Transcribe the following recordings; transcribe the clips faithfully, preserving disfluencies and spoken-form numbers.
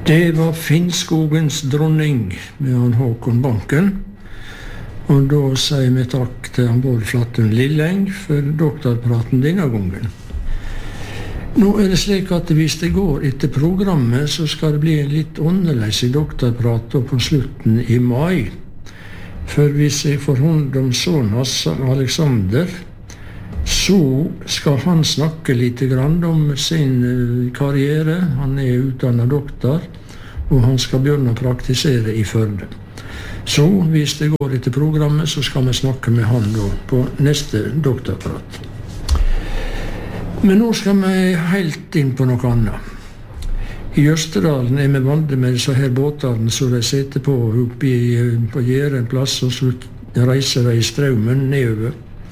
Det var Finnskogens dronning med han Håkon Banken. Og da sier vi takk til han Bård Flattun Lilleng for doktorpraten denne gangen. Nå er det slik at hvis det går etter programmet, så skal det bli en litt annerledes doktorprat på slutten i mai. For hvis jeg får hånd om sønnen hans, Alexander, så skal han snakke litt grann om sin karriere. Han er utdannet doktor, og han skal begynne å praktisere i Førde. Så hvis det går etter programmet, så skal vi snakke med han da på neste doktorprat. Men nå skal vi helt inn på noe annet. I Østerdalen er vi vant med disse her båtene som de sitter på oppe på Gjæren plass, og så reiser de i strømmen nedover.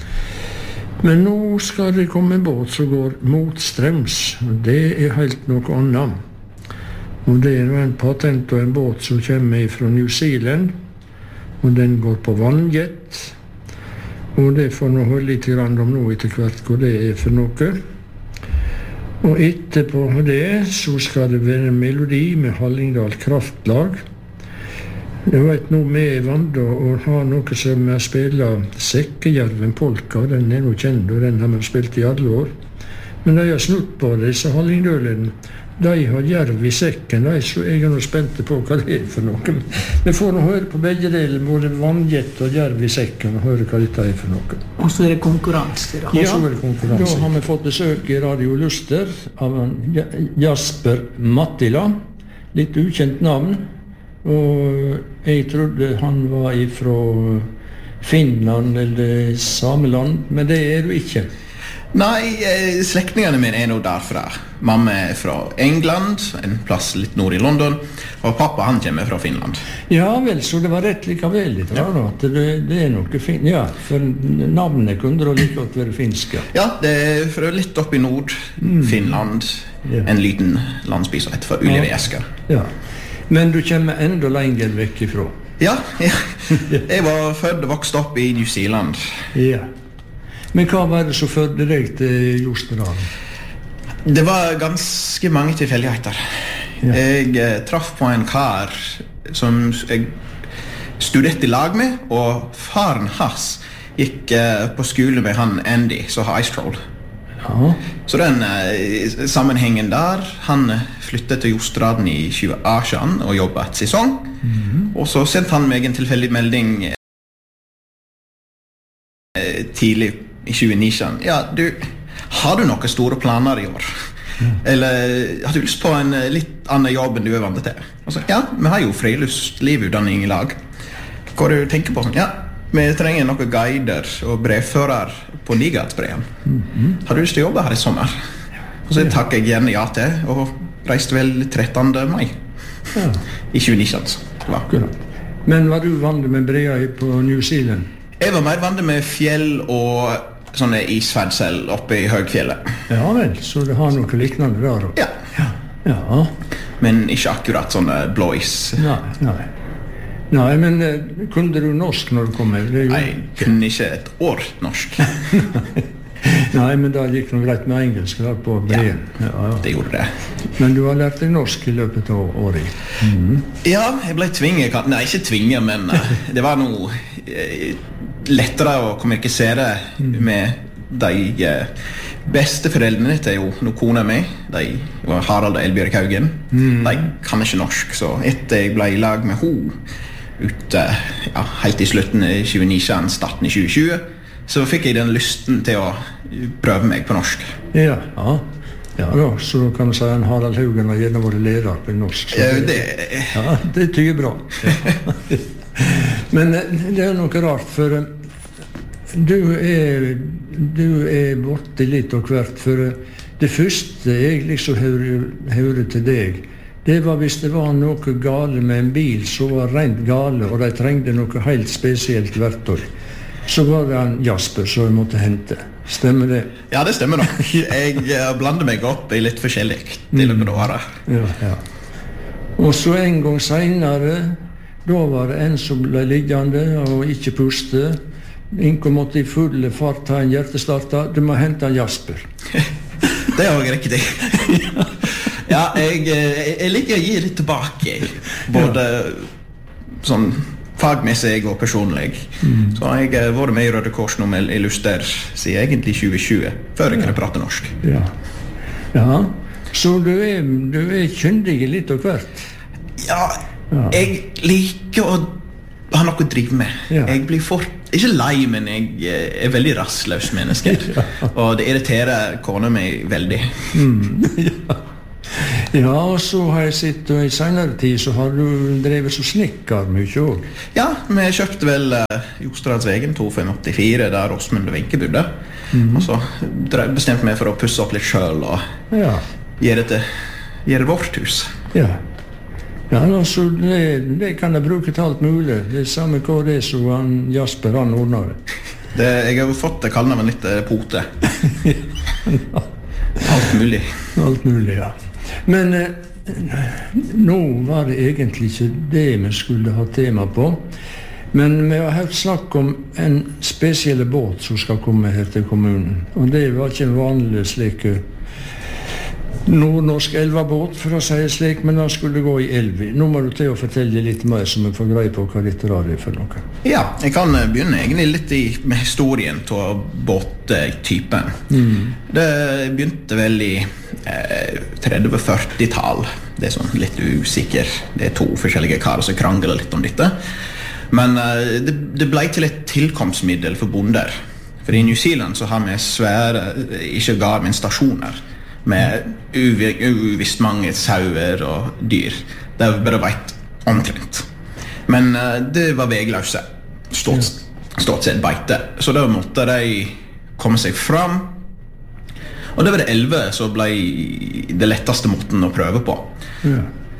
Men nå skal det komme en båt som går mot strøms, og det er helt noe annet. Og det er en patent og en båt som kommer fra New Zealand, og den går på vannjet. Og det får nå holde litt grann om nå etter hvert hva det er for noe. Og etterpå det så skal det være en melodi med Hallingdal Kraftlag. Jeg vet nå vi er vant å ha noe som er spillet Sekkejerven Polka. Den er nå kjent, og den har vi spilt i alle år. Men de har snutt på det, disse Hallingdølene. De har jerv i sekken, de, så jeg er nå spent på hva det er for noe. Vi får nå høre på begge deler, både vannjet og jerv i sekken, og høre hva dette er for noe. Og så er det konkurranse da. Ja, det konkurranse. Da har vi fått besøk i Radio Luster av Jasper Mattila, litt ukjent navn, og jeg trodde han var fra Finland eller Sameland, men det er du ikke. Nei, slektningene mine er nå derfra. Mamma er fra England, en plass litt nord i London, og pappa han kommer fra Finland. Ja vel, så det var rett likevel litt rart, ja. At det, det er noe fint. Ja, for navnet kunne da like godt være finske. Ja, det er fra litt opp i nord, mm. Finland, ja. En liten landsby som heter for Uleveska. Ja. Ja, men du kommer enda lenger vekk ifra. Ja, ja. Jeg var født og vokst opp i New Zealand. Ja. Men hva var det som førte deg til Jostedalen? Det var ganske mange tilfeldigheter. Ja. Jeg eh, traff på en kar som jeg studerte i lag med, og faren hans gikk eh, på skole med han Andy, som har Ice Troll. Ja. Så den eh, sammenhengen der, han flyttet til Jostedalen i tjue atten og jobbet et sesong. Mm-hmm. Og så sendte han meg en tilfeldig melding eh, tidlig i tjue nitten. Ja, du, har du noen store planer i år? Mm. Eller har du lyst på en litt annen jobb enn du er vant til? Og så, ja, vi har jo friluftslivutdanning i lag. Hva du tenker på? Ja, vi trenger noen guider og brevfører på Nigatsbreen. Mm-hmm. Har du lyst til å jobbe her i sommer? Og så takker jeg gjerne ja til, og reiste vel trettende mai ja. I tjue nitten. Akkurat. Men var du vant med breer på New Zealand? Jeg var mer vant med fjell og sånne isferdsel oppe i høgfjellet. Ja vel, så det har noe liknande der også. Ja. Ja. Ja. Men ikke akkurat sånne blåis. Nei, nei. Nei, men uh, kunne du norsk når du kom her? Nei, jeg kunne ikke et år norsk. Nei, men da gikk det greit med engelsk der på breen. Ja, ja, ja, det gjorde det. Men du har lært deg norsk i løpet av året? Mm. Ja, jeg ble tvinget. Nei, ikke tvinget, men uh, det var noe uh, lettere å kommunisere mm. med de uh, beste foreldrene til jo noen kone med. De var Harald og Elbjørg Haugen. Mm. De kan ikke norsk, så etter jeg ble i lag med ho ute, ja, helt i slutten i tjue nitten, starten i tjue tjue, så fikk jeg den lysten til å prøve meg på norsk. Ja, ja. Ja, da, så kan du si en Harald Haugen har gjerne vært leder på norsk. Ja, det... Ja, det tyder bra. Ja. Men det er noe rart, for du er, du er borte litt og hvert, for det første jeg liksom hører til deg, det var hvis det var noe gale med en bil som var rent gale, og de trengte noe helt spesielt verktøy. Så var det en Jasper som jeg måtte hente. Stemmer det? Ja, det stemmer nok. Jeg blander meg opp i litt forskjellig til løpet av året. Ja, ja. Og så en gang senere, da var det en som ble liggende og ikke puste. Inko måtte i full fart ta en hjertestarter. Du må hente en Jasper. Det var riktig. Ja, jeg, jeg liker å gi litt tilbake. Både sånn fagmessig og personlig. Mm. Så jeg har vært med i Røde Kors nå med i Luster siden egentlig tjue tjue, før jeg ja. kunne prate norsk. Ja, ja. Så du er, du er kyndig litt og hvert? Ja, ja, jeg liker å ha noe å drive med. Ja. Jeg blir fort, ikke lei, men jeg er veldig rastløs menneske. Ja. Og det irriterer kona meg veldig. Mm. Ja. Ja, og så har jeg sett, og i senere tid så har du drevet så snikker mye også. Ja, vi kjøpte vel uh, Jostradsvegen to fem åtte fire, der Åsmund og Wenche bodde. Mm-hmm. Og så bestemte vi for å pusse opp litt selv og ja. gjøre det til gjøre vårt hus. Ja, ja altså, det, det kan jeg bruke til alt mulig. Det er samme hva det er, så han, Jasper, han ordner det. det. Jeg har jo fått det kallet med litt uh, pote. Ja. Alt mulig. Alt mulig, ja. Men eh, nå var det egentlig ikke det vi skulle ha tema på. Men vi har hørt snakk om en spesiell båt som skal komme her til kommunen. Og det var ikke en vanlig slik nordnorsk elvabåt, for å si det slik, men den skulle gå i elv. Nå må du til å fortelle litt mer, så vi får greie på hva dette er for noe. Ja, jeg kan begynne egentlig litt i, med historien til båttypen. Mm. Det begynte vel i eh, tretti-førti-tall. Det er sånn litt usikker. Det er to forskjellige karer som krangler litt om dette. Men eh, det, det ble til et tilkomstmiddel for bonder. For i New Zealand så har vi svære, ikke Garmin-stasjoner, med uvisst mange sauer og dyr. Det var bare veit omtrent. Men uh, det var vegløse. Stort, stort sett beite. Så da måtte de komme seg fram. Og det var det elleve som ble det letteste måten å prøve på. Ja.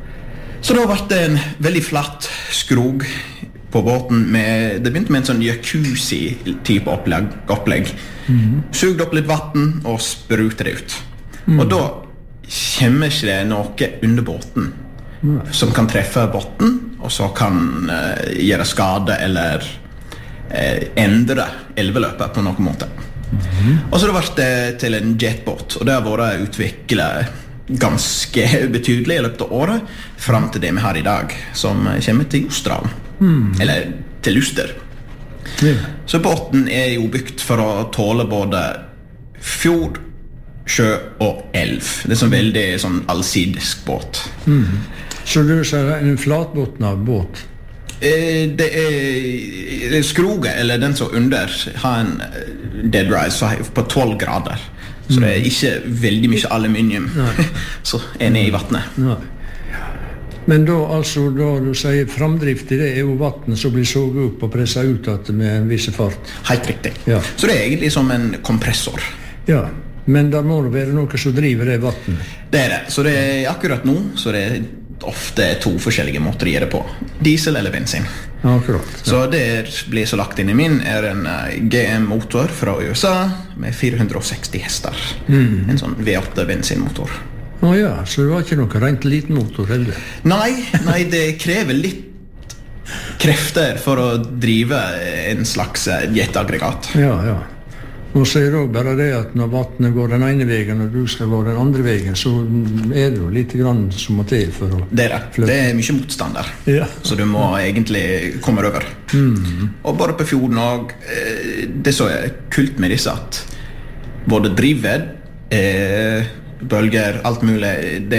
Så da ble det en veldig flatt skrog på båten. Med, det begynte med en sånn jacuzzi-type opplegg. opplegg. Mm-hmm. Sugde opp litt vatten og sprute det ut. Mm. Og da kommer ikke det noe under båten mm. som kan treffe båten, og så kan uh, gjøre skade eller uh, endre elveløpet på noen måte. Mm. Og så det ble det til en jetbåt, og det har vært utviklet ganske betydelig i løpet av året, frem til det vi har i dag, som kommer til Jostralen, mm. eller til Luster. Mm. Så båten er jo bygd for å tåle både fjord, sjø og elv. Det er sånn veldig sånn allsidisk båt. Mm. Så du sier en flatbåtnet båt? Eh, det er skroget, eller den som under, har en dead rise på tolv grader. Så mm. det er ikke veldig mye aluminium så er nede i vattnet. Nei. Men da, altså, da du sier framdrift i det, er jo vattnet som blir såget opp og presset ut at med en viss fart. Helt riktig. Ja. Så det er egentlig som en kompressor. Ja. Men da må det være noe som driver det vattnet. Det er det. Så det er akkurat nå, så det er ofte to forskjellige måter å gjøre det på. Diesel eller bensin. Akkurat. Ja. Så det blir så lagt inn i min er en G M-motor fra U S A med fire hundre og seksti hester. Mm. En sånn V åtte bensinmotor. Å ja, så det var ikke noe rent liten motor heller? Nei, nei, det krever litt krefter for å drive en slags jetaggregat. Ja, ja. Og så er det også bare det at når vattnet går den ene veien og du skal gå den andre veien, så er det jo litt grann som må til for å det er det. Flytte. Det er mye motstand der, ja. Så du må egentlig komme over. Mm. Og bare på fjorden også, det som er kult med disse at både drivved, eh, bølger, alt mulig, det,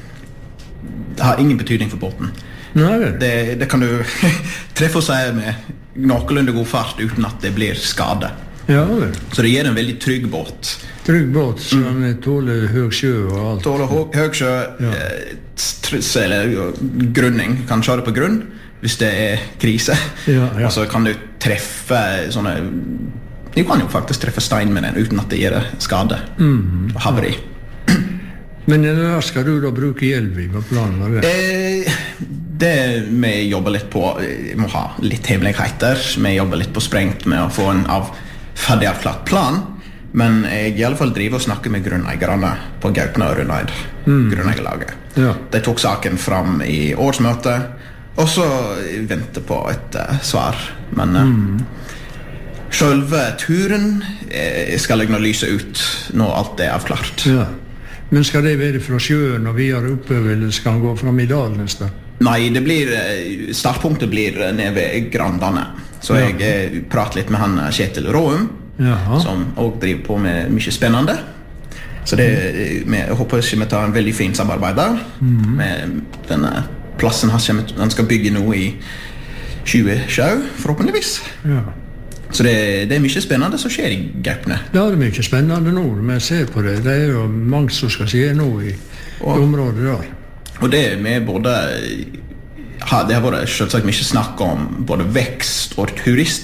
det har ingen betydning for båten. Nei. Det, det kan du treffe seg med noenlunde god fart uten at det blir skade. Ja, vel. Så det gir en veldig trygg båt. Trygg båt, så den mm. tåler høy sjø og alt. Tåler høy sjø, ja. eh, eller grunning. Kan kjøre på grunn hvis det er krise. Ja, ja. Og så kan du treffe sånne... Du kan jo faktisk treffe stein med den uten at det gir skade. Mm. Og haveri. Ja. Men hva skal du da bruke hjelp i? Hva planen var det? Eh, det vi jobber litt på, vi må ha litt hemmeligheter. Vi jobber litt på sprengt med å få en av ferdig avklart plan, men jeg i alle fall driver og snakker med grunneierne på Gaupne og Rundeid, mm. grunneierlaget. Ja. De tok saken fram i årsmøtet, og så venter på et uh, svar. Men uh, mm. selve turen eh, skal jeg nå lyse ut når alt er avklart. Ja. Men skal det være fra sjøen og videre oppover, eller skal han gå fram i dalen et sted? Nei, det blir, startpunktet blir nede ved Grandane. Så jeg eh, prater litt med han Kjetil Råum, Jaha. som også driver på med mye spennende. Så det, med, jeg håper vi kommer til å ha en veldig fin samarbeid der. Mm. Med denne plassen han, kommer, han skal bygge nå i tjue tjue, forhåpentligvis. Ja. Så det, det er mye spennende som skjer i Gaupne. Ja, det er mye spennende nå, men jeg ser på det. Det er jo mange som skal skje nå i, og, i området der. Og det med både... Det har vært selvsagt mye snakk om både vekst og turist